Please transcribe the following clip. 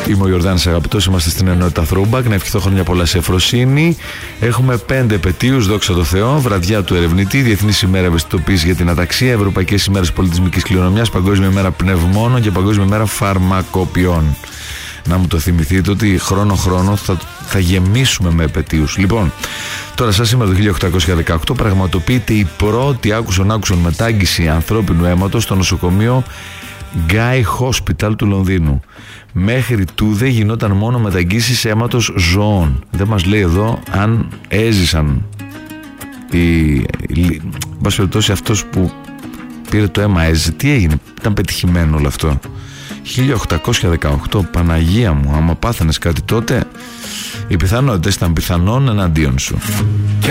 Είμαι ο Ιορδάνης Αγαπητός, είμαστε στην ενότητα Throwback. Να ευχηθώ χρόνια πολλά σε Εφροσύνη. Έχουμε 5 επετείους, δόξα τω Θεώ. Βραδιά του ερευνητή, Διεθνής ημέρα ευαισθητοποίησης για την αταξία, Ευρωπαϊκές ημέρες πολιτισμικής κληρονομιάς, Παγκόσμια ημέρα πνευμόνων και Παγκόσμια ημέρα φαρμακοποιών. Να μου το θυμηθείτε ότι χρόνο θα γεμίσουμε με επετείους. Λοιπόν, τώρα σαν σήμερα το 1818 πραγματοποιείται η πρώτη άκουσον μετάγγιση ανθρώπινου αίματος στο νοσοκομείο Guy Hospital του Λονδίνου. Μέχρι τούδε γινόταν μόνο μεταγγίσεις αίματος ζώων. Δεν μας λέει εδώ αν έζησαν μπας περιπτώσει αυτός που πήρε το αίμα έζησε. Τι έγινε, ήταν πετυχημένο όλο αυτό. 1818, Παναγία μου, άμα πάθαινες κάτι τότε, οι πιθανότητες ήταν πιθανόν εναντίον σου. Κι